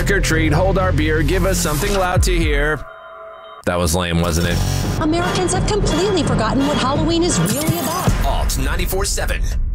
Trick or treat, hold our beer, give us something loud to hear. That was lame, wasn't it? Americans have completely forgotten what Halloween is really about. Alt 94.7.